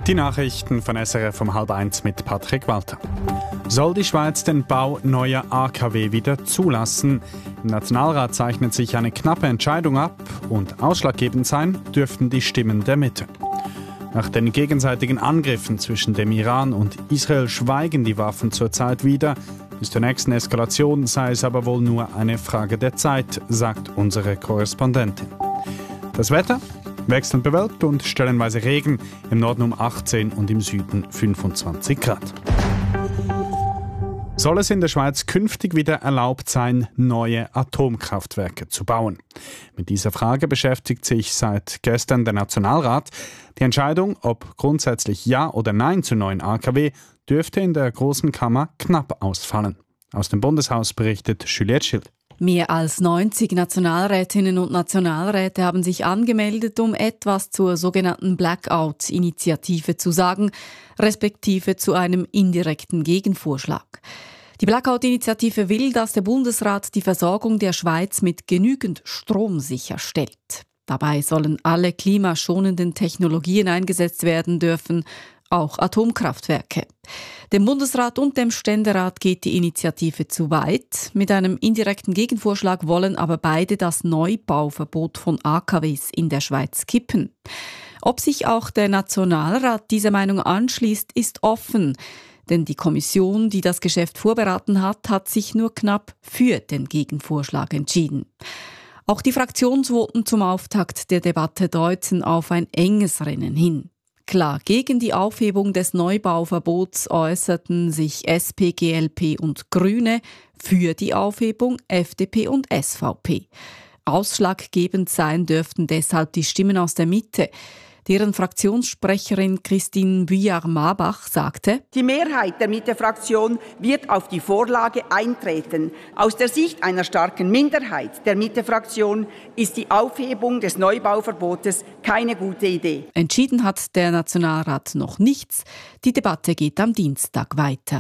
Die Nachrichten von SRF um 12:30 mit Patrick Walter. Soll die Schweiz den Bau neuer AKW wieder zulassen? Im Nationalrat zeichnet sich eine knappe Entscheidung ab und ausschlaggebend sein dürften die Stimmen der Mitte. Nach den gegenseitigen Angriffen zwischen dem Iran und Israel schweigen die Waffen zurzeit wieder. Bis zur nächsten Eskalation sei es aber wohl nur eine Frage der Zeit, sagt unsere Korrespondentin. Das Wetter? Wechselnd bewölkt und stellenweise Regen, im Norden um 18 und im Süden 25 Grad. Soll es in der Schweiz künftig wieder erlaubt sein, neue Atomkraftwerke zu bauen? Mit dieser Frage beschäftigt sich seit gestern der Nationalrat. Die Entscheidung, ob grundsätzlich Ja oder Nein zu neuen AKW, dürfte in der Grossen Kammer knapp ausfallen. Aus dem Bundeshaus berichtet Juliette Schild. Mehr als 90 Nationalrätinnen und Nationalräte haben sich angemeldet, um etwas zur sogenannten Blackout-Initiative zu sagen, respektive zu einem indirekten Gegenvorschlag. Die Blackout-Initiative will, dass der Bundesrat die Versorgung der Schweiz mit genügend Strom sicherstellt. Dabei sollen alle klimaschonenden Technologien eingesetzt werden dürfen, auch Atomkraftwerke. Dem Bundesrat und dem Ständerat geht die Initiative zu weit. Mit einem indirekten Gegenvorschlag wollen aber beide das Neubauverbot von AKWs in der Schweiz kippen. Ob sich auch der Nationalrat dieser Meinung anschließt, ist offen. Denn die Kommission, die das Geschäft vorberaten hat, hat sich nur knapp für den Gegenvorschlag entschieden. Auch die Fraktionsvoten zum Auftakt der Debatte deuten auf ein enges Rennen hin. Klar, gegen die Aufhebung des Neubauverbots äußerten sich SP, GLP und Grüne, für die Aufhebung FDP und SVP. Ausschlaggebend sein dürften deshalb die Stimmen aus der Mitte. Deren Fraktionssprecherin Christine Vuillard-Marbach sagte: Die Mehrheit der Mitte-Fraktion wird auf die Vorlage eintreten. Aus der Sicht einer starken Minderheit der Mitte-Fraktion ist die Aufhebung des Neubauverbotes keine gute Idee. Entschieden hat der Nationalrat noch nichts. Die Debatte geht am Dienstag weiter.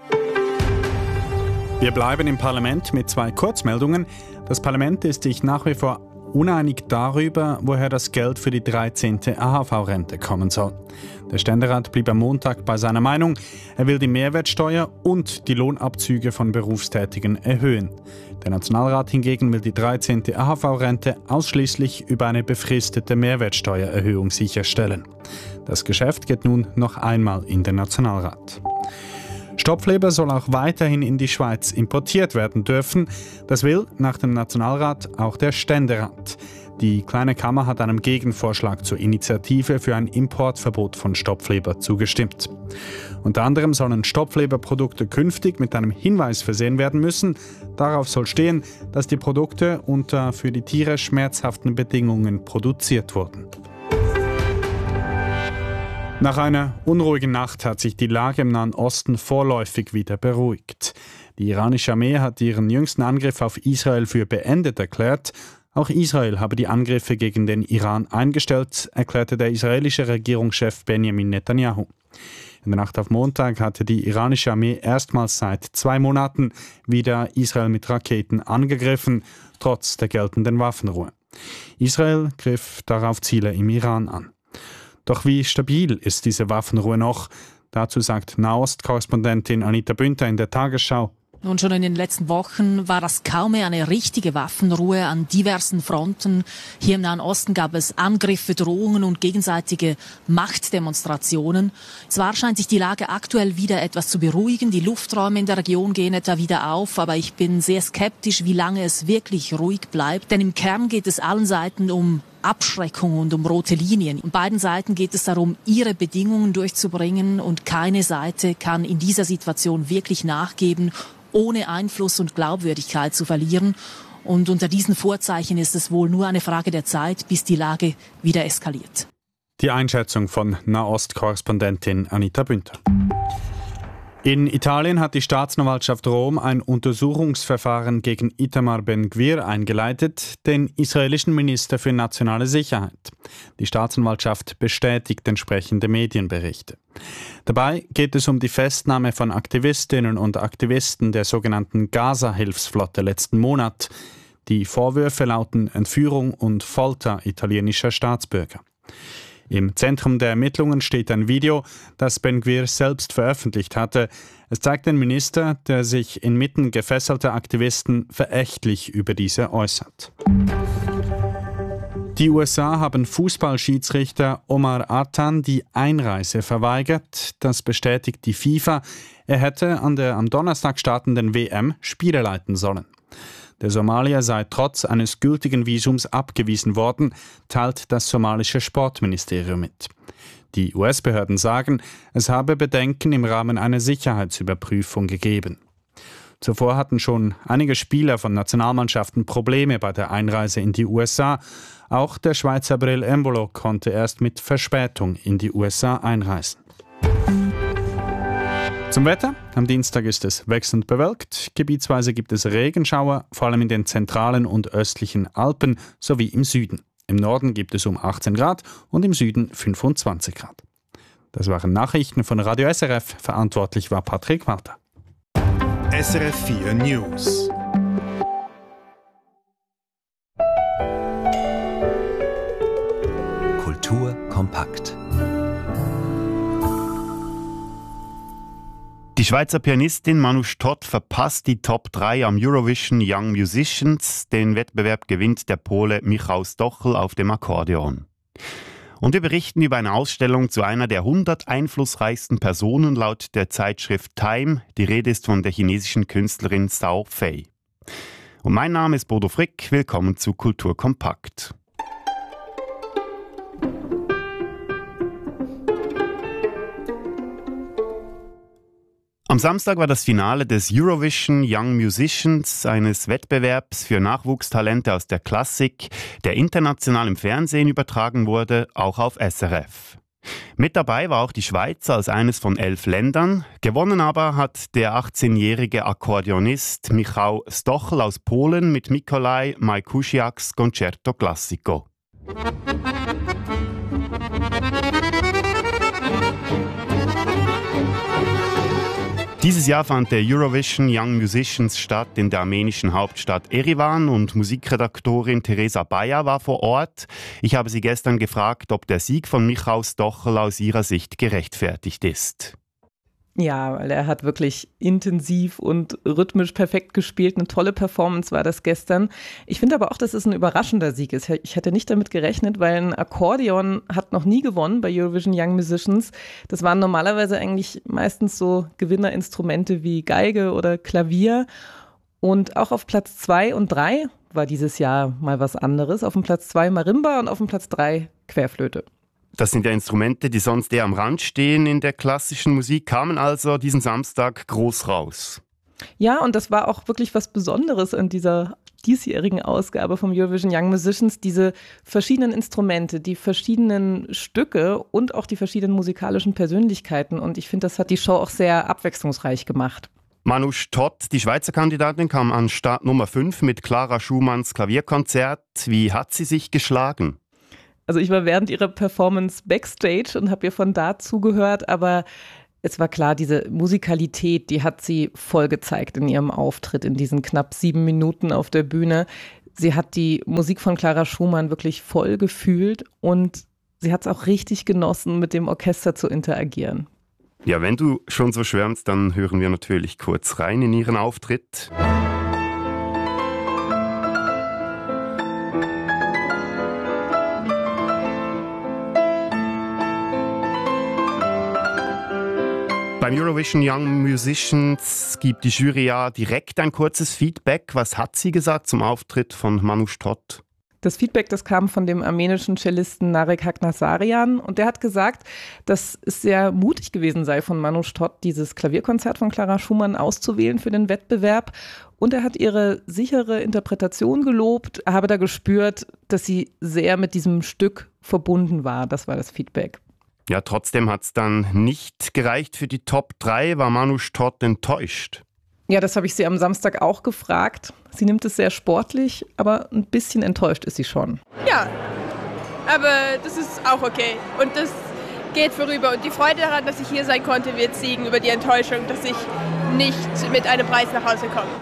Wir bleiben im Parlament mit 2 Kurzmeldungen. Das Parlament ist sich nach wie vor uneinig darüber, woher das Geld für die 13. AHV-Rente kommen soll. Der Ständerat blieb am Montag bei seiner Meinung. Er will die Mehrwertsteuer und die Lohnabzüge von Berufstätigen erhöhen. Der Nationalrat hingegen will die 13. AHV-Rente ausschließlich über eine befristete Mehrwertsteuererhöhung sicherstellen. Das Geschäft geht nun noch einmal in den Nationalrat. Stopfleber soll auch weiterhin in die Schweiz importiert werden dürfen. Das will nach dem Nationalrat auch der Ständerat. Die Kleine Kammer hat einem Gegenvorschlag zur Initiative für ein Importverbot von Stopfleber zugestimmt. Unter anderem sollen Stopfleberprodukte künftig mit einem Hinweis versehen werden müssen. Darauf soll stehen, dass die Produkte unter für die Tiere schmerzhaften Bedingungen produziert wurden. Nach einer unruhigen Nacht hat sich die Lage im Nahen Osten vorläufig wieder beruhigt. Die iranische Armee hat ihren jüngsten Angriff auf Israel für beendet erklärt. Auch Israel habe die Angriffe gegen den Iran eingestellt, erklärte der israelische Regierungschef Benjamin Netanyahu. In der Nacht auf Montag hatte die iranische Armee erstmals seit 2 Monaten wieder Israel mit Raketen angegriffen, trotz der geltenden Waffenruhe. Israel griff darauf Ziele im Iran an. Doch wie stabil ist diese Waffenruhe noch? Dazu sagt Nahost-Korrespondentin Anita Bündter in der Tagesschau: Nun, schon in den letzten Wochen war das kaum mehr eine richtige Waffenruhe an diversen Fronten. Hier im Nahen Osten gab es Angriffe, Drohungen und gegenseitige Machtdemonstrationen. Zwar scheint sich die Lage aktuell wieder etwas zu beruhigen, die Lufträume in der Region gehen etwa wieder auf, aber ich bin sehr skeptisch, wie lange es wirklich ruhig bleibt. Denn im Kern geht es allen Seiten um Abschreckung und um rote Linien. Und beiden Seiten geht es darum, ihre Bedingungen durchzubringen, und keine Seite kann in dieser Situation wirklich nachgeben, ohne Einfluss und Glaubwürdigkeit zu verlieren. Und unter diesen Vorzeichen ist es wohl nur eine Frage der Zeit, bis die Lage wieder eskaliert. Die Einschätzung von Nahost-Korrespondentin Anita Bündter. In Italien hat die Staatsanwaltschaft Rom ein Untersuchungsverfahren gegen Itamar Ben-Gvir eingeleitet, den israelischen Minister für nationale Sicherheit. Die Staatsanwaltschaft bestätigt entsprechende Medienberichte. Dabei geht es um die Festnahme von Aktivistinnen und Aktivisten der sogenannten Gaza-Hilfsflotte letzten Monat. Die Vorwürfe lauten Entführung und Folter italienischer Staatsbürger. Im Zentrum der Ermittlungen steht ein Video, das Ben-Gvir selbst veröffentlicht hatte. Es zeigt den Minister, der sich inmitten gefesselter Aktivisten verächtlich über diese äußert. Die USA haben Fußballschiedsrichter Omar Atan die Einreise verweigert. Das bestätigt die FIFA. Er hätte an der am Donnerstag startenden WM Spiele leiten sollen. Der Somalier sei trotz eines gültigen Visums abgewiesen worden, teilt das somalische Sportministerium mit. Die US-Behörden sagen, es habe Bedenken im Rahmen einer Sicherheitsüberprüfung gegeben. Zuvor hatten schon einige Spieler von Nationalmannschaften Probleme bei der Einreise in die USA. Auch der Schweizer Bril Embolo konnte erst mit Verspätung in die USA einreisen. Zum Wetter. Am Dienstag ist es wechselnd bewölkt. Gebietsweise gibt es Regenschauer, vor allem in den zentralen und östlichen Alpen sowie im Süden. Im Norden gibt es um 18 Grad und im Süden 25 Grad. Das waren Nachrichten von Radio SRF. Verantwortlich war Patrick Walter. SRF 4 News. Kultur kompakt. Die Schweizer Pianistin Manouche Todt verpasst die Top 3 am Eurovision Young Musicians. Den Wettbewerb gewinnt der Pole Michał Stochel auf dem Akkordeon. Und wir berichten über eine Ausstellung zu einer der 100 einflussreichsten Personen laut der Zeitschrift Time. Die Rede ist von der chinesischen Künstlerin Zhao Fei. Und mein Name ist Bodo Frick. Willkommen zu Kultur kompakt. Am Samstag war das Finale des Eurovision Young Musicians, eines Wettbewerbs für Nachwuchstalente aus der Klassik, der international im Fernsehen übertragen wurde, auch auf SRF. Mit dabei war auch die Schweiz als eines von 11 Ländern. Gewonnen aber hat der 18-jährige Akkordeonist Michał Stochel aus Polen mit Mikołaj Majkusiaks Concerto Classico. Dieses Jahr fand der Eurovision Young Musicians statt in der armenischen Hauptstadt Erivan und Musikredaktorin Teresa Bayer war vor Ort. Ich habe sie gestern gefragt, ob der Sieg von Michał Stochel aus ihrer Sicht gerechtfertigt ist. Ja, weil er hat wirklich intensiv und rhythmisch perfekt gespielt. Eine tolle Performance war das gestern. Ich finde aber auch, dass es ein überraschender Sieg ist. Ich hätte nicht damit gerechnet, weil ein Akkordeon hat noch nie gewonnen bei Eurovision Young Musicians. Das waren normalerweise eigentlich meistens so Gewinnerinstrumente wie Geige oder Klavier. Und auch auf Platz 2 und 3 war dieses Jahr mal was anderes. Auf dem Platz 2 Marimba und auf dem Platz 3 Querflöte. Das sind ja Instrumente, die sonst eher am Rand stehen in der klassischen Musik, kamen also diesen Samstag groß raus. Ja, und das war auch wirklich was Besonderes an dieser diesjährigen Ausgabe vom Eurovision Young Musicians, diese verschiedenen Instrumente, die verschiedenen Stücke und auch die verschiedenen musikalischen Persönlichkeiten. Und ich finde, das hat die Show auch sehr abwechslungsreich gemacht. Manouche Todt, die Schweizer Kandidatin, kam an Start Nummer 5 mit Clara Schumanns Klavierkonzert. Wie hat sie sich geschlagen? Also ich war während ihrer Performance backstage und habe ihr von da zugehört, aber es war klar, diese Musikalität, die hat sie voll gezeigt in ihrem Auftritt in diesen knapp 7 Minuten auf der Bühne. Sie hat die Musik von Clara Schumann wirklich voll gefühlt und sie hat es auch richtig genossen, mit dem Orchester zu interagieren. Ja, wenn du schon so schwärmst, dann hören wir natürlich kurz rein in ihren Auftritt. Beim Eurovision Young Musicians gibt die Jury ja direkt ein kurzes Feedback. Was hat sie gesagt zum Auftritt von Manouche Todt? Das Feedback, das kam von dem armenischen Cellisten Narek Hagnasarian und der hat gesagt, dass es sehr mutig gewesen sei von Manouche Todt, dieses Klavierkonzert von Clara Schumann auszuwählen für den Wettbewerb. Und er hat ihre sichere Interpretation gelobt, habe da gespürt, dass sie sehr mit diesem Stück verbunden war. Das war das Feedback. Ja, trotzdem hat es dann nicht gereicht für die Top 3. War Manouche Todt enttäuscht? Ja, das habe ich sie am Samstag auch gefragt. Sie nimmt es sehr sportlich, aber ein bisschen enttäuscht ist sie schon. Ja, aber das ist auch okay. Und das geht vorüber. Und die Freude daran, dass ich hier sein konnte, wird siegen über die Enttäuschung, dass ich nicht mit einem Preis nach Hause komme.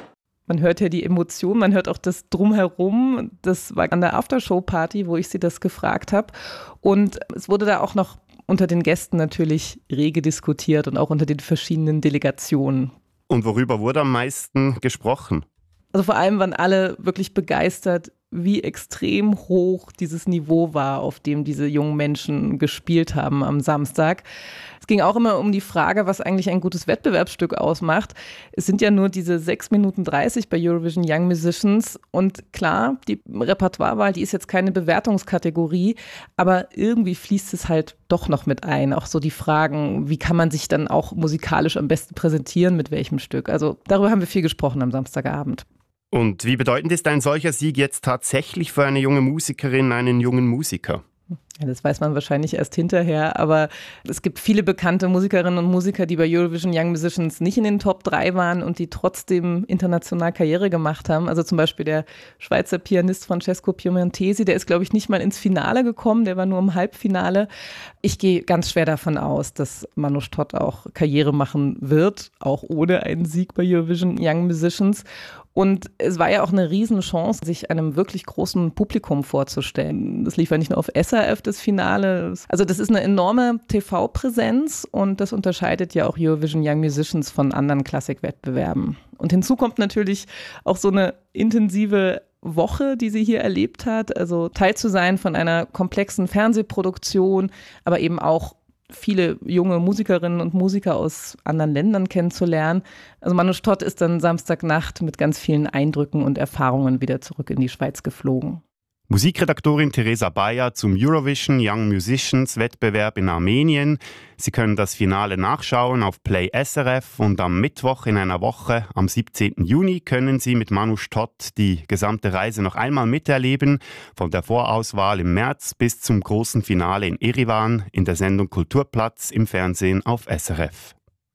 Man hört ja die Emotionen, man hört auch das Drumherum. Das war an der Aftershow-Party, wo ich sie das gefragt habe. Und es wurde da auch noch unter den Gästen natürlich rege diskutiert und auch unter den verschiedenen Delegationen. Und worüber wurde am meisten gesprochen? Also vor allem waren alle wirklich begeistert, wie extrem hoch dieses Niveau war, auf dem diese jungen Menschen gespielt haben am Samstag. Es ging auch immer um die Frage, was eigentlich ein gutes Wettbewerbsstück ausmacht. Es sind ja nur diese 6 Minuten 30 bei Eurovision Young Musicians. Und klar, die Repertoirewahl, die ist jetzt keine Bewertungskategorie, aber irgendwie fließt es halt doch noch mit ein. Auch so die Fragen, wie kann man sich dann auch musikalisch am besten präsentieren, mit welchem Stück. Also darüber haben wir viel gesprochen am Samstagabend. Und wie bedeutend ist ein solcher Sieg jetzt tatsächlich für eine junge Musikerin, einen jungen Musiker? Ja, das weiß man wahrscheinlich erst hinterher, aber es gibt viele bekannte Musikerinnen und Musiker, die bei Eurovision Young Musicians nicht in den Top 3 waren und die trotzdem international Karriere gemacht haben. Also zum Beispiel der Schweizer Pianist Francesco Piemontesi, der ist, glaube ich, nicht mal ins Finale gekommen, der war nur im Halbfinale. Ich gehe ganz schwer davon aus, dass Manoush Todt auch Karriere machen wird, auch ohne einen Sieg bei Eurovision Young Musicians. Und es war ja auch eine Riesenchance, sich einem wirklich großen Publikum vorzustellen. Das lief ja nicht nur auf SRF, das Finale. Also das ist eine enorme TV-Präsenz und das unterscheidet ja auch Eurovision Young Musicians von anderen Klassikwettbewerben. Und hinzu kommt natürlich auch so eine intensive Woche, die sie hier erlebt hat. Also Teil zu sein von einer komplexen Fernsehproduktion, aber eben auch viele junge Musikerinnen und Musiker aus anderen Ländern kennenzulernen. Also Manoush Todt ist dann Samstagnacht mit ganz vielen Eindrücken und Erfahrungen wieder zurück in die Schweiz geflogen. Musikredaktorin Theresa Bayer zum Eurovision Young Musicians Wettbewerb in Armenien. Sie können das Finale nachschauen auf Play SRF und am Mittwoch in einer Woche, am 17. Juni, können Sie mit Manoush Todt die gesamte Reise noch einmal miterleben, von der Vorauswahl im März bis zum großen Finale in Erivan in der Sendung Kulturplatz im Fernsehen auf SRF.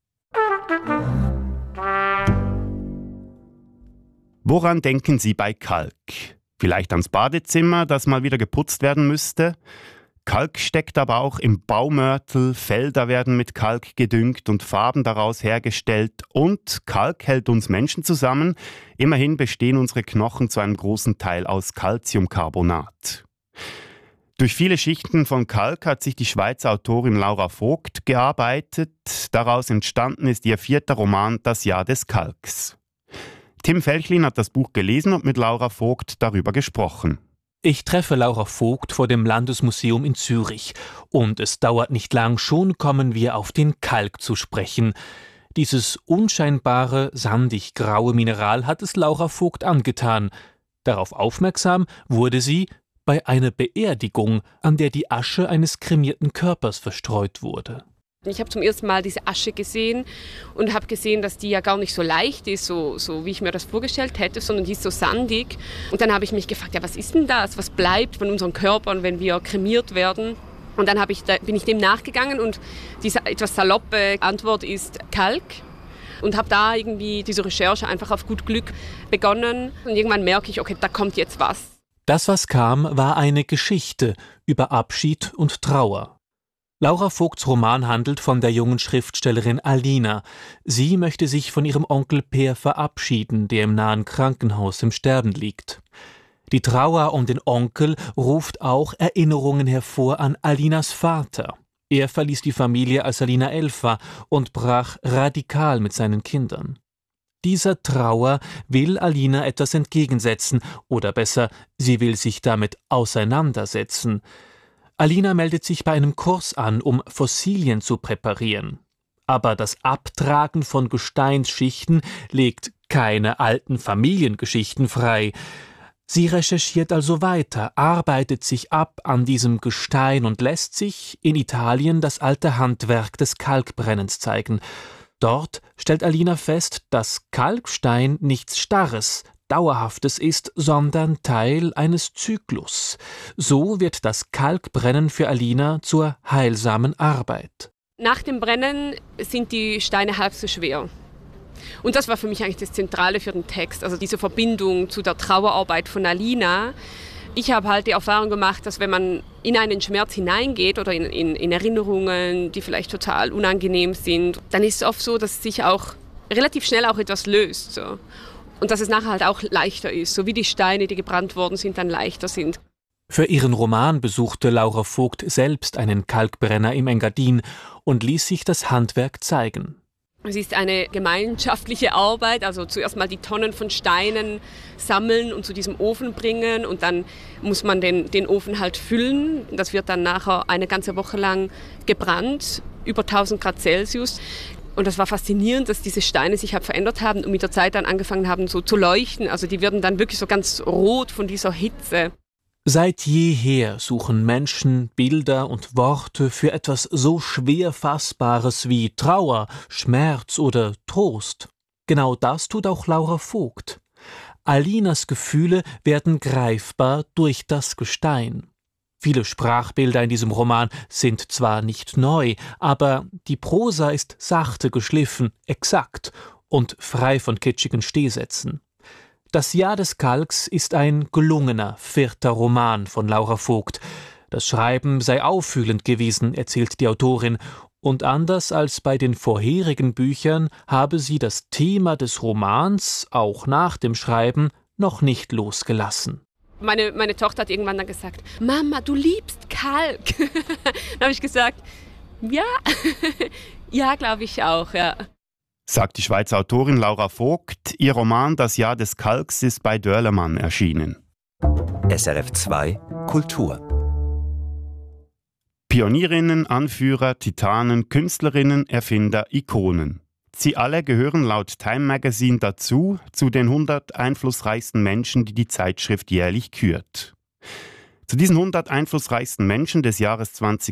Woran denken Sie bei Kalk? Vielleicht ans Badezimmer, das mal wieder geputzt werden müsste? Kalk steckt aber auch im Baumörtel, Felder werden mit Kalk gedüngt und Farben daraus hergestellt und Kalk hält uns Menschen zusammen. Immerhin bestehen unsere Knochen zu einem großen Teil aus Calciumcarbonat. Durch viele Schichten von Kalk hat sich die Schweizer Autorin Laura Vogt gearbeitet. Daraus entstanden ist ihr 4. Roman Das Jahr des Kalks. Tim Felchlin hat das Buch gelesen und mit Laura Vogt darüber gesprochen. Ich treffe Laura Vogt vor dem Landesmuseum in Zürich. Und es dauert nicht lang, schon kommen wir auf den Kalk zu sprechen. Dieses unscheinbare, sandig-graue Mineral hat es Laura Vogt angetan. Darauf aufmerksam wurde sie bei einer Beerdigung, an der die Asche eines kremierten Körpers verstreut wurde. Ich habe zum ersten Mal diese Asche gesehen und habe gesehen, dass die ja gar nicht so leicht ist, so wie ich mir das vorgestellt hätte, sondern die ist so sandig. Und dann habe ich mich gefragt, ja, was ist denn das? Was bleibt von unseren Körpern, wenn wir kremiert werden? Und dann bin ich dem nachgegangen und diese etwas saloppe Antwort ist Kalk. Und habe da irgendwie diese Recherche einfach auf gut Glück begonnen. Und irgendwann merke ich, okay, da kommt jetzt was. Das, was kam, war eine Geschichte über Abschied und Trauer. Laura Vogts Roman handelt von der jungen Schriftstellerin Alina. Sie möchte sich von ihrem Onkel Peer verabschieden, der im nahen Krankenhaus im Sterben liegt. Die Trauer um den Onkel ruft auch Erinnerungen hervor an Alinas Vater. Er verließ die Familie, als Alina 11 war und brach radikal mit seinen Kindern. Dieser Trauer will Alina etwas entgegensetzen, oder besser, sie will sich damit auseinandersetzen. Alina meldet sich bei einem Kurs an, um Fossilien zu präparieren. Aber das Abtragen von Gesteinsschichten legt keine alten Familiengeschichten frei. Sie recherchiert also weiter, arbeitet sich ab an diesem Gestein und lässt sich in Italien das alte Handwerk des Kalkbrennens zeigen. Dort stellt Alina fest, dass Kalkstein nichts Starres, Dauerhaftes ist, sondern Teil eines Zyklus. So wird das Kalkbrennen für Alina zur heilsamen Arbeit. Nach dem Brennen sind die Steine halb so schwer. Und das war für mich eigentlich das Zentrale für den Text, also diese Verbindung zu der Trauerarbeit von Alina. Ich habe halt die Erfahrung gemacht, dass wenn man in einen Schmerz hineingeht oder in Erinnerungen, die vielleicht total unangenehm sind, dann ist es oft so, dass sich auch relativ schnell auch etwas löst. So. Und dass es nachher halt auch leichter ist, so wie die Steine, die gebrannt worden sind, dann leichter sind. Für ihren Roman besuchte Laura Vogt selbst einen Kalkbrenner im Engadin und ließ sich das Handwerk zeigen. Es ist eine gemeinschaftliche Arbeit, also zuerst mal die Tonnen von Steinen sammeln und zu diesem Ofen bringen und dann muss man den Ofen halt füllen. Das wird dann nachher eine ganze Woche lang gebrannt, über 1000 Grad Celsius. Und das war faszinierend, dass diese Steine sich halt verändert haben und mit der Zeit dann angefangen haben so zu leuchten. Also die werden dann wirklich so ganz rot von dieser Hitze. Seit jeher suchen Menschen Bilder und Worte für etwas so schwer Fassbares wie Trauer, Schmerz oder Trost. Genau das tut auch Laura Vogt. Alinas Gefühle werden greifbar durch das Gestein. Viele Sprachbilder in diesem Roman sind zwar nicht neu, aber die Prosa ist sachte geschliffen, exakt und frei von kitschigen Stehsätzen. Das Jahr des Kalks ist ein gelungener 4. Roman von Laura Vogt. Das Schreiben sei auffühlend gewesen, erzählt die Autorin, und anders als bei den vorherigen Büchern habe sie das Thema des Romans, auch nach dem Schreiben, noch nicht losgelassen. Meine Tochter hat irgendwann dann gesagt, Mama, du liebst Kalk. Dann habe ich gesagt, ja, ja, glaube ich auch, ja. Sagt die Schweizer Autorin Laura Vogt. Ihr Roman Das Jahr des Kalks ist bei Dörlemann erschienen. SRF 2 Kultur. Pionierinnen, Anführer, Titanen, Künstlerinnen, Erfinder, Ikonen. Sie alle gehören laut Time Magazine dazu, zu den 100 einflussreichsten Menschen, die die Zeitschrift jährlich kürt. Zu diesen 100 einflussreichsten Menschen des Jahres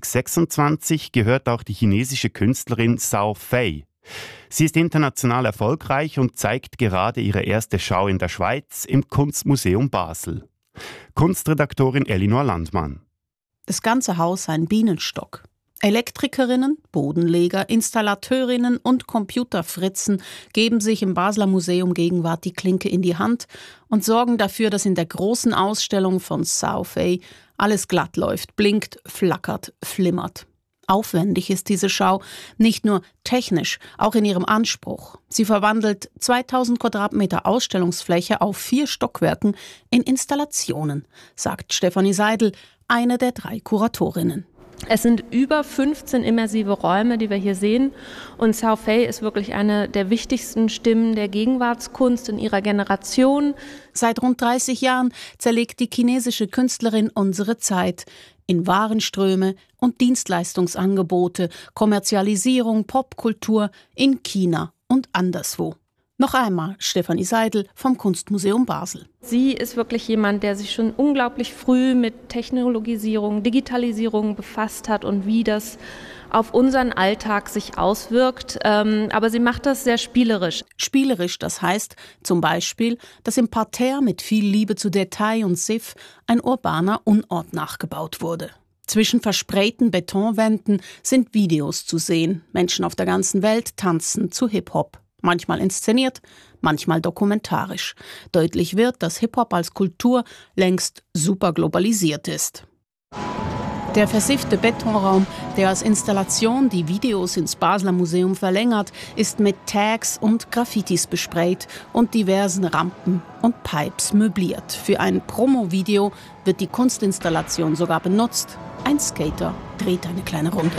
2026 gehört auch die chinesische Künstlerin Zhao Fei. Sie ist international erfolgreich und zeigt gerade ihre erste Schau in der Schweiz im Kunstmuseum Basel. Kunstredaktorin Elinor Landmann. Das ganze Haus ein Bienenstock. Elektrikerinnen, Bodenleger, Installateurinnen und Computerfritzen geben sich im Basler Museum Gegenwart die Klinke in die Hand und sorgen dafür, dass in der großen Ausstellung von Zhao Fei alles glatt läuft, blinkt, flackert, flimmert. Aufwendig ist diese Schau, nicht nur technisch, auch in ihrem Anspruch. Sie verwandelt 2000 Quadratmeter Ausstellungsfläche auf 4 Stockwerken in Installationen, sagt Stefanie Seidel, eine der 3 Kuratorinnen. Es sind über 15 immersive Räume, die wir hier sehen. Und Zhao Fei ist wirklich eine der wichtigsten Stimmen der Gegenwartskunst in ihrer Generation. Seit rund 30 Jahren zerlegt die chinesische Künstlerin unsere Zeit in Warenströme und Dienstleistungsangebote, Kommerzialisierung, Popkultur in China und anderswo. Noch einmal Stefanie Seidel vom Kunstmuseum Basel. Sie ist wirklich jemand, der sich schon unglaublich früh mit Technologisierung, Digitalisierung befasst hat und wie das auf unseren Alltag sich auswirkt. Aber sie macht das sehr spielerisch. Spielerisch, das heißt zum Beispiel, dass im Parterre mit viel Liebe zu Detail und Siff ein urbaner Unort nachgebaut wurde. Zwischen versprayten Betonwänden sind Videos zu sehen. Menschen auf der ganzen Welt tanzen zu Hip-Hop. Manchmal inszeniert, manchmal dokumentarisch. Deutlich wird, dass Hip-Hop als Kultur längst super globalisiert ist. Der versiffte Betonraum, der als Installation die Videos ins Basler Museum verlängert, ist mit Tags und Graffitis besprayt und diversen Rampen und Pipes möbliert. Für ein Promo-Video wird die Kunstinstallation sogar benutzt. Ein Skater dreht eine kleine Runde.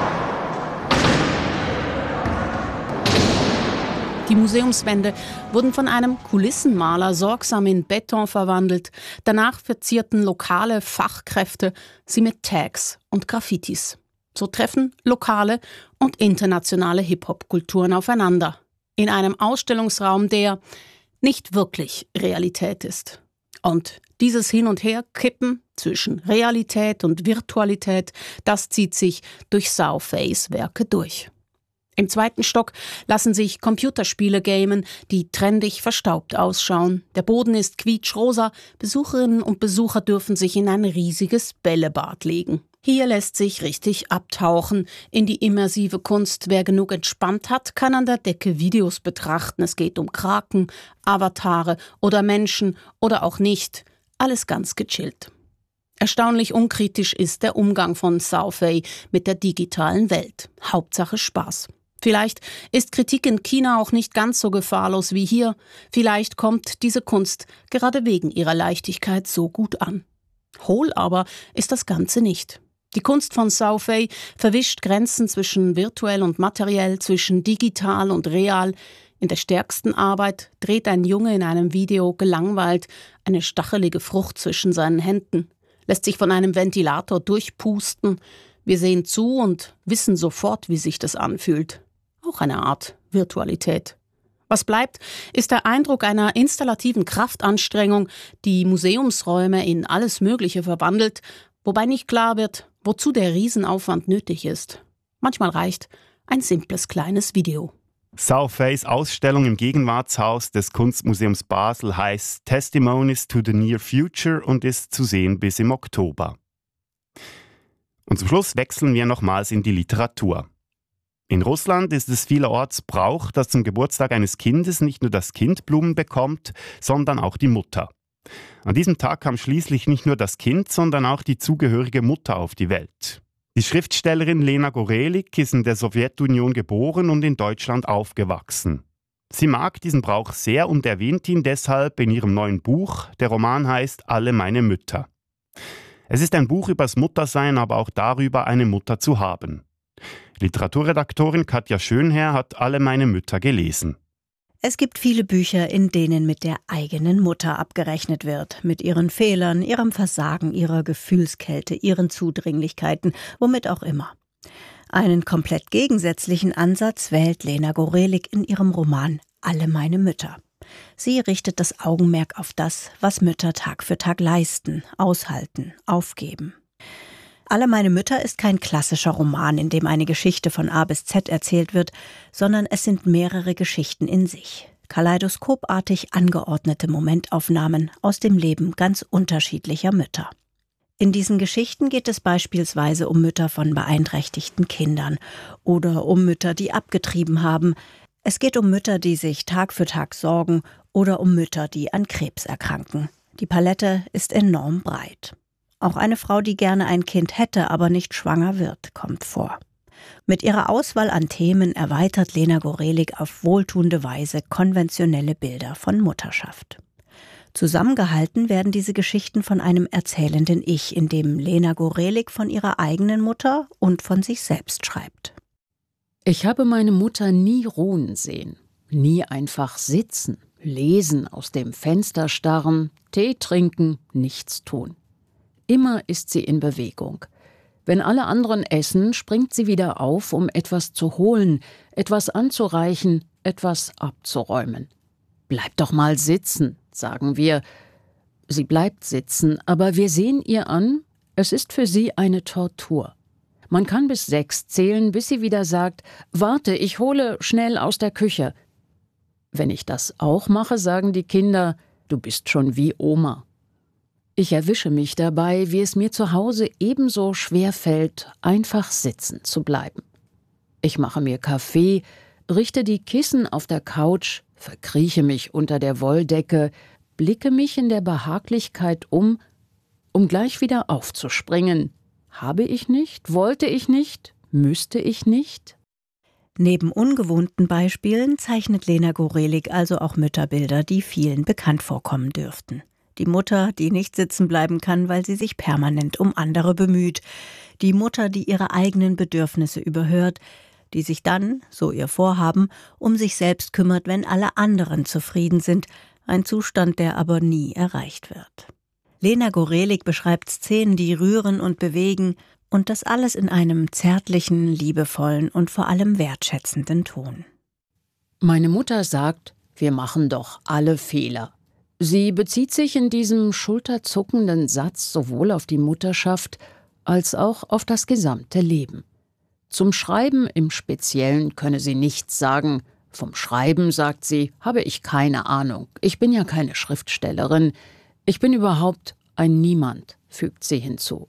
Die Museumswände wurden von einem Kulissenmaler sorgsam in Beton verwandelt. Danach verzierten lokale Fachkräfte sie mit Tags und Graffitis. So treffen lokale und internationale Hip-Hop-Kulturen aufeinander. In einem Ausstellungsraum, der nicht wirklich Realität ist. Und dieses Hin- und Herkippen zwischen Realität und Virtualität, das zieht sich durch Zhao Feis Werke durch. Im 2. Stock lassen sich Computerspiele gamen, die trendig verstaubt ausschauen. Der Boden ist quietschrosa, Besucherinnen und Besucher dürfen sich in ein riesiges Bällebad legen. Hier lässt sich richtig abtauchen in die immersive Kunst. Wer genug entspannt hat, kann an der Decke Videos betrachten. Es geht um Kraken, Avatare oder Menschen oder auch nicht. Alles ganz gechillt. Erstaunlich unkritisch ist der Umgang von Zhao Fei mit der digitalen Welt. Hauptsache Spaß. Vielleicht ist Kritik in China auch nicht ganz so gefahrlos wie hier. Vielleicht kommt diese Kunst gerade wegen ihrer Leichtigkeit so gut an. Hohl aber ist das Ganze nicht. Die Kunst von Zhao Fei verwischt Grenzen zwischen virtuell und materiell, zwischen digital und real. In der stärksten Arbeit dreht ein Junge in einem Video gelangweilt eine stachelige Frucht zwischen seinen Händen, lässt sich von einem Ventilator durchpusten. Wir sehen zu und wissen sofort, wie sich das anfühlt. Auch eine Art Virtualität. Was bleibt, ist der Eindruck einer installativen Kraftanstrengung, die Museumsräume in alles Mögliche verwandelt, wobei nicht klar wird, wozu der Riesenaufwand nötig ist. Manchmal reicht ein simples kleines Video. Zhao Feis Ausstellung im Gegenwartshaus des Kunstmuseums Basel heißt Testimonies to the Near Future und ist zu sehen bis im Oktober. Und zum Schluss wechseln wir nochmals in die Literatur. In Russland ist es vielerorts Brauch, dass zum Geburtstag eines Kindes nicht nur das Kind Blumen bekommt, sondern auch die Mutter. An diesem Tag kam schließlich nicht nur das Kind, sondern auch die zugehörige Mutter auf die Welt. Die Schriftstellerin Lena Gorelik ist in der Sowjetunion geboren und in Deutschland aufgewachsen. Sie mag diesen Brauch sehr und erwähnt ihn deshalb in ihrem neuen Buch. Der Roman heißt Alle meine Mütter. Es ist ein Buch übers Muttersein, aber auch darüber, eine Mutter zu haben. Literaturredaktorin Katja Schönherr hat Alle meine Mütter gelesen. Es gibt viele Bücher, in denen mit der eigenen Mutter abgerechnet wird. Mit ihren Fehlern, ihrem Versagen, ihrer Gefühlskälte, ihren Zudringlichkeiten, womit auch immer. Einen komplett gegensätzlichen Ansatz wählt Lena Gorelik in ihrem Roman Alle meine Mütter. Sie richtet das Augenmerk auf das, was Mütter Tag für Tag leisten, aushalten, aufgeben. Alle meine Mütter ist kein klassischer Roman, in dem eine Geschichte von A bis Z erzählt wird, sondern es sind mehrere Geschichten in sich. Kaleidoskopartig angeordnete Momentaufnahmen aus dem Leben ganz unterschiedlicher Mütter. In diesen Geschichten geht es beispielsweise um Mütter von beeinträchtigten Kindern oder um Mütter, die abgetrieben haben. Es geht um Mütter, die sich Tag für Tag sorgen oder um Mütter, die an Krebs erkranken. Die Palette ist enorm breit. Auch eine Frau, die gerne ein Kind hätte, aber nicht schwanger wird, kommt vor. Mit ihrer Auswahl an Themen erweitert Lena Gorelik auf wohltuende Weise konventionelle Bilder von Mutterschaft. Zusammengehalten werden diese Geschichten von einem erzählenden Ich, in dem Lena Gorelik von ihrer eigenen Mutter und von sich selbst schreibt. Ich habe meine Mutter nie ruhen sehen, nie einfach sitzen, lesen, aus dem Fenster starren, Tee trinken, nichts tun. Immer ist sie in Bewegung. Wenn alle anderen essen, springt sie wieder auf, um etwas zu holen, etwas anzureichen, etwas abzuräumen. »Bleib doch mal sitzen«, sagen wir. Sie bleibt sitzen, aber wir sehen ihr an, es ist für sie eine Tortur. Man kann bis 6 zählen, bis sie wieder sagt, »Warte, ich hole schnell aus der Küche.« Wenn ich das auch mache, sagen die Kinder, »Du bist schon wie Oma.« Ich erwische mich dabei, wie es mir zu Hause ebenso schwer fällt, einfach sitzen zu bleiben. Ich mache mir Kaffee, richte die Kissen auf der Couch, verkrieche mich unter der Wolldecke, blicke mich in der Behaglichkeit um gleich wieder aufzuspringen. Habe ich nicht? Wollte ich nicht? Müsste ich nicht? Neben ungewohnten Beispielen zeichnet Lena Gorelik also auch Mütterbilder, die vielen bekannt vorkommen dürften. Die Mutter, die nicht sitzen bleiben kann, weil sie sich permanent um andere bemüht. Die Mutter, die ihre eigenen Bedürfnisse überhört, die sich dann, so ihr Vorhaben, um sich selbst kümmert, wenn alle anderen zufrieden sind. Ein Zustand, der aber nie erreicht wird. Lena Gorelik beschreibt Szenen, die rühren und bewegen, und das alles in einem zärtlichen, liebevollen und vor allem wertschätzenden Ton. Meine Mutter sagt, wir machen doch alle Fehler. Sie bezieht sich in diesem schulterzuckenden Satz sowohl auf die Mutterschaft als auch auf das gesamte Leben. Zum Schreiben im Speziellen könne sie nichts sagen. Vom Schreiben, sagt sie, habe ich keine Ahnung. Ich bin ja keine Schriftstellerin. Ich bin überhaupt ein Niemand, fügt sie hinzu.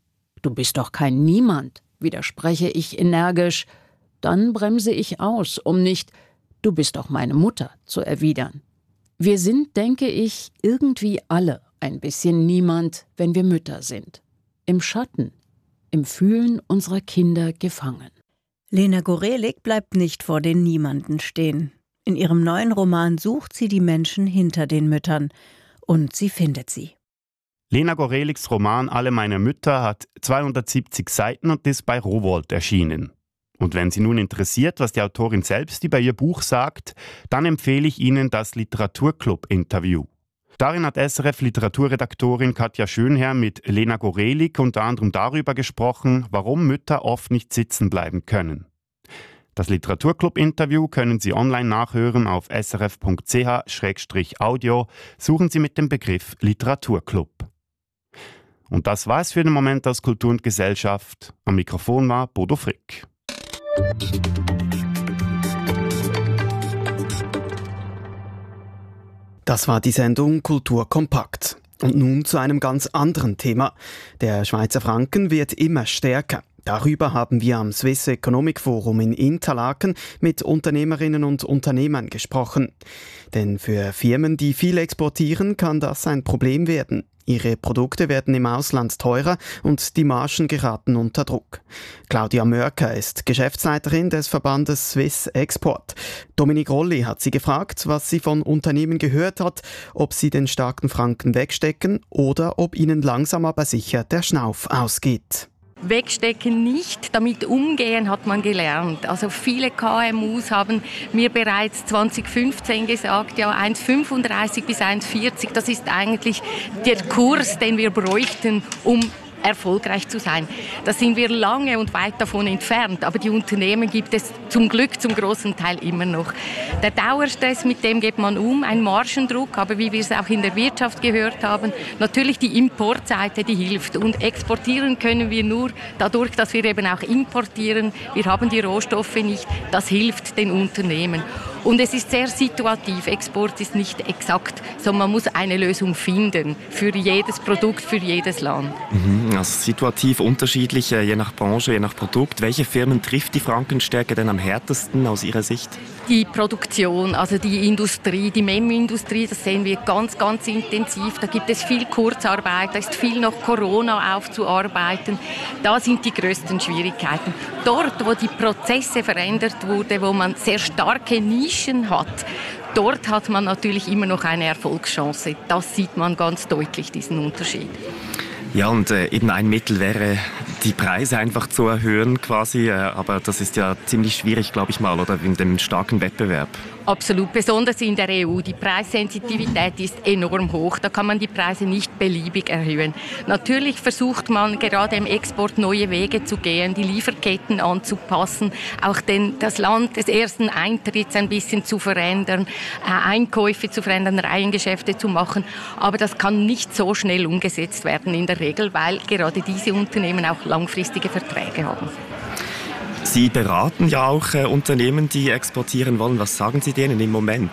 Du bist doch kein Niemand, widerspreche ich energisch. Dann bremse ich aus, um nicht, du bist doch meine Mutter, zu erwidern. Wir sind, denke ich, irgendwie alle ein bisschen Niemand, wenn wir Mütter sind. Im Schatten, im Fühlen unserer Kinder gefangen. Lena Gorelik bleibt nicht vor den Niemanden stehen. In ihrem neuen Roman sucht sie die Menschen hinter den Müttern. Und sie findet sie. Lena Goreliks Roman »Alle meine Mütter« hat 270 Seiten und ist bei Rowohlt erschienen. Und wenn Sie nun interessiert, was die Autorin selbst über ihr Buch sagt, dann empfehle ich Ihnen das Literaturclub-Interview. Darin hat SRF-Literaturredaktorin Katja Schönherr mit Lena Gorelik unter anderem darüber gesprochen, warum Mütter oft nicht sitzen bleiben können. Das Literaturclub-Interview können Sie online nachhören auf srf.ch/audio. Suchen Sie mit dem Begriff Literaturclub. Und das war es für den Moment aus Kultur und Gesellschaft. Am Mikrofon war Bodo Frick. Das war die Sendung Kultur kompakt. Und nun zu einem ganz anderen Thema. Der Schweizer Franken wird immer stärker. Darüber haben wir am Swiss Economic Forum in Interlaken mit Unternehmerinnen und Unternehmern gesprochen. Denn für Firmen, die viel exportieren, kann das ein Problem werden. Ihre Produkte werden im Ausland teurer und die Margen geraten unter Druck. Claudia Mörker ist Geschäftsleiterin des Verbandes Swiss Export. Dominik Rolli hat sie gefragt, was sie von Unternehmen gehört hat, ob sie den starken Franken wegstecken oder ob ihnen langsam aber sicher der Schnauf ausgeht. Wegstecken nicht, damit umgehen hat man gelernt. Also viele KMUs haben mir bereits 2015 gesagt, ja 1,35 bis 1,40, das ist eigentlich der Kurs, den wir bräuchten, um erfolgreich zu sein. Da sind wir lange und weit davon entfernt, aber die Unternehmen gibt es zum Glück zum großen Teil immer noch. Der Dauerstress, mit dem geht man um, ein Margendruck, aber wie wir es auch in der Wirtschaft gehört haben, natürlich die Importseite, die hilft. Und exportieren können wir nur dadurch, dass wir eben auch importieren. Wir haben die Rohstoffe nicht, das hilft den Unternehmen. Und es ist sehr situativ. Export ist nicht exakt, sondern man muss eine Lösung finden für jedes Produkt, für jedes Land. Also situativ unterschiedlich, je nach Branche, je nach Produkt. Welche Firmen trifft die Frankenstärke denn am härtesten aus Ihrer Sicht? Die Produktion, also die Industrie, die MEM-Industrie, das sehen wir ganz, ganz intensiv. Da gibt es viel Kurzarbeit, da ist viel noch Corona aufzuarbeiten. Da sind die größten Schwierigkeiten. Dort, wo die Prozesse verändert wurden, wo man sehr starke Nischen hat, dort hat man natürlich immer noch eine Erfolgschance. Das sieht man ganz deutlich, diesen Unterschied. Ja, und eben ein Mittel wäre, die Preise einfach zu erhöhen quasi, aber das ist ja ziemlich schwierig, glaube ich mal, oder in dem starken Wettbewerb. Absolut, besonders in der EU. Die Preissensitivität ist enorm hoch. Da kann man die Preise nicht beliebig erhöhen. Natürlich versucht man gerade im Export neue Wege zu gehen, die Lieferketten anzupassen, auch das Land des ersten Eintritts ein bisschen zu verändern, Einkäufe zu verändern, Reihengeschäfte zu machen. Aber das kann nicht so schnell umgesetzt werden in der Regel, weil gerade diese Unternehmen auch langfristige Verträge haben. Sie beraten ja auch Unternehmen, die exportieren wollen. Was sagen Sie denen im Moment?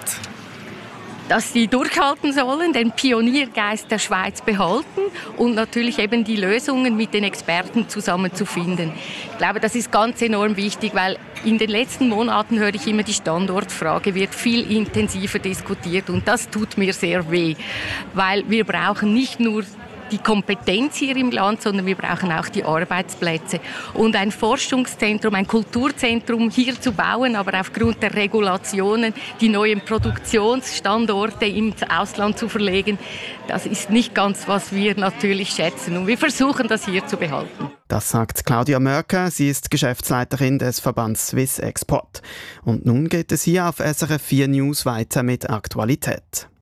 Dass sie durchhalten sollen, den Pioniergeist der Schweiz behalten und natürlich eben die Lösungen mit den Experten zusammen zu finden. Ich glaube, das ist ganz enorm wichtig, weil in den letzten Monaten höre ich immer, die Standortfrage wird viel intensiver diskutiert und das tut mir sehr weh, weil wir brauchen nicht nur die Kompetenz hier im Land, sondern wir brauchen auch die Arbeitsplätze. Und ein Forschungszentrum, ein Kulturzentrum hier zu bauen, aber aufgrund der Regulationen die neuen Produktionsstandorte ins Ausland zu verlegen, das ist nicht ganz, was wir natürlich schätzen. Und wir versuchen, das hier zu behalten. Das sagt Claudia Mörker, sie ist Geschäftsleiterin des Verbands Swiss Export. Und nun geht es hier auf SRF 4 News weiter mit Aktualität.